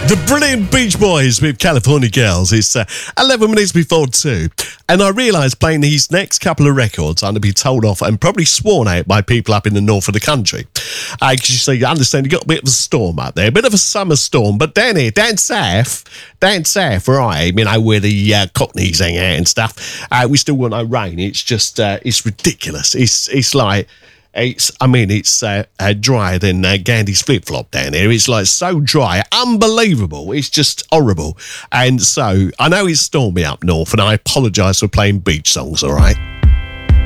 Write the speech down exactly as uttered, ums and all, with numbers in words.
The brilliant Beach Boys with California Girls. It's uh, eleven minutes before two. And I realised playing these next couple of records, I'm going to be told off and probably sworn out by people up in the north of the country. Because uh, you see, you understand, you got a bit of a storm up there, a bit of a summer storm. But down here, down south, down south, right, you know, where the uh, Cockneys hang out and stuff, uh, we still got no rain. It's just, uh, it's ridiculous. It's, it's like... It's, I mean, it's uh, uh, drier than uh, Gandhi's flip-flop down here. It's like so dry, unbelievable. It's just horrible. And so I know it's stormy up north, and I apologise for playing beach songs, all right?